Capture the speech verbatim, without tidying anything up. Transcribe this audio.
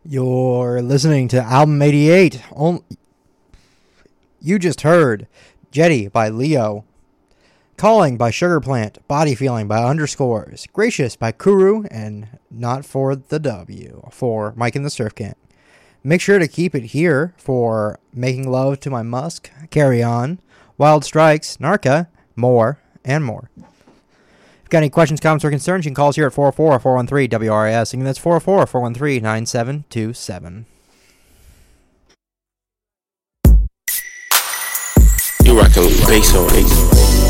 You're listening to Album eighty-eight. On- you just heard Jetty by Leo. Calling by Sugar Plant. Body Feeling by Underscores. Gracious by Kuru. And Not for the W for Mike and the Surf King. Make sure to keep it here for Making Love to My Musk. Carry On. Wild Strikes. Narca. More. And more. Got any questions, comments, or concerns, you can call us here at four oh four, four one three, W R I S. Again, that's four oh four, four one three, nine seven two seven. You rockin' bass on bass.